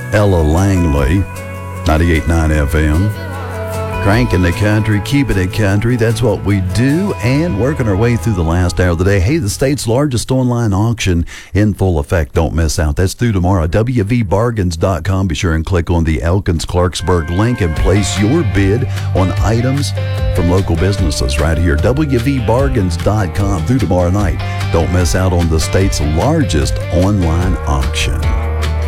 Ella Langley, 98.9 FM. Cranking the country, keeping it country. That's what we do. And working our way through the last hour of the day. Hey, the state's largest online auction in full effect. Don't miss out. That's through tomorrow. WVBargains.com. Be sure and click on the Elkins Clarksburg link and place your bid on items from local businesses right here. WVBargains.com through tomorrow night. Don't miss out on the state's largest online auction.